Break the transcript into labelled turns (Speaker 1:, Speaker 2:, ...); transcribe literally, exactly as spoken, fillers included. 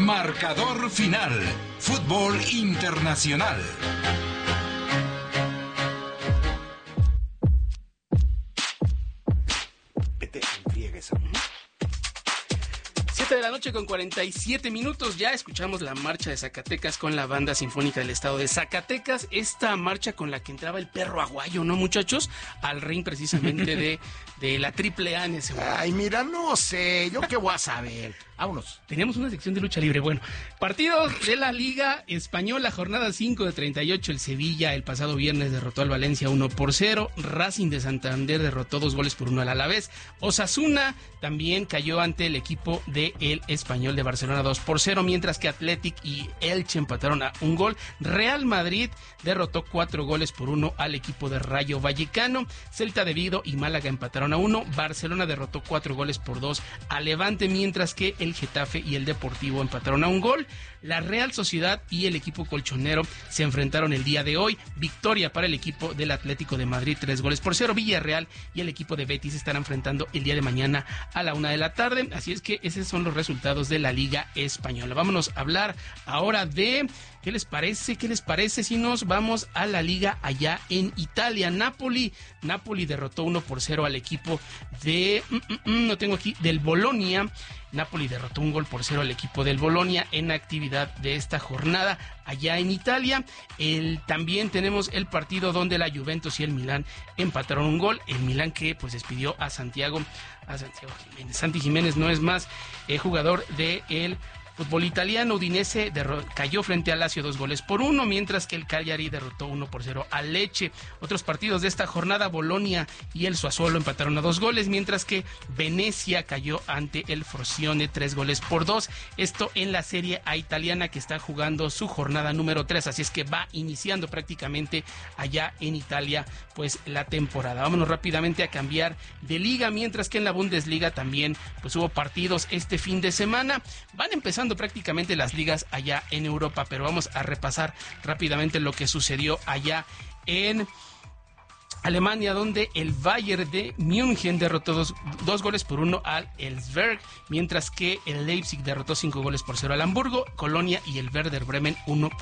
Speaker 1: Marcador final. Fútbol internacional.
Speaker 2: Vete, enfriegue eso.
Speaker 3: siete de la noche con cuarenta y siete minutos, ya escuchamos la marcha de Zacatecas con la Banda Sinfónica del Estado de Zacatecas, esta marcha con la que entraba el perro aguayo, ¿no, muchachos? Al ring precisamente de, de la Triple A en ese momento.
Speaker 2: Ay, mira, no sé, yo qué voy a saber. Vámonos.
Speaker 3: Teníamos una sección de lucha libre. Bueno, partidos de la Liga Española, jornada cinco de treinta y ocho. El Sevilla el pasado viernes derrotó al Valencia uno por cero. Racing de Santander derrotó dos goles por uno al Alavés. Osasuna también cayó ante el equipo de el Español de Barcelona dos por cero, mientras que Athletic y Elche empataron a un gol. Real Madrid derrotó cuatro goles por uno al equipo de Rayo Vallecano. Celta de Vigo y Málaga empataron a uno. Barcelona derrotó cuatro goles por dos a Levante, mientras que el Getafe y el Deportivo empataron a un gol. La Real Sociedad y el equipo colchonero se enfrentaron el día de hoy. Victoria para el equipo del Atlético de Madrid, tres goles por cero. Villarreal y el equipo de Betis estarán enfrentando el día de mañana a la una de la tarde. Así es que esos son los resultados de la Liga Española. Vámonos a hablar ahora de... ¿Qué les parece? ¿Qué les parece si nos vamos a la liga allá en Italia? Napoli, Napoli derrotó uno por cero al equipo de, mm, mm, mm, no tengo aquí, del Bolonia. Napoli derrotó un gol por cero al equipo del Bolonia en actividad de esta jornada allá en Italia. El, también tenemos el partido donde la Juventus y el Milán empataron un gol. El Milán que pues despidió a Santiago, a Santiago Jiménez. Santi Jiménez no es más eh, jugador de el fútbol italiano. Udinese derro- cayó frente al Lazio dos goles por uno, mientras que el Cagliari derrotó uno por cero al Lecce. Otros partidos de esta jornada, Bolonia y el Sassuolo empataron a dos goles, mientras que Venecia cayó ante el Frosinone tres goles por dos. Esto en la Serie A italiana, que está jugando su jornada número tres, así es que va iniciando prácticamente allá en Italia pues la temporada. Vámonos rápidamente a cambiar de liga, mientras que en la Bundesliga también pues hubo partidos este fin de semana. Van empezando prácticamente las ligas allá en Europa, pero vamos a repasar rápidamente lo que sucedió allá en Alemania, donde el Bayern de München derrotó dos, dos goles por uno al Elfsberg, mientras que el Leipzig derrotó cinco goles por cero al Hamburgo. Colonia y el Werder Bremen uno por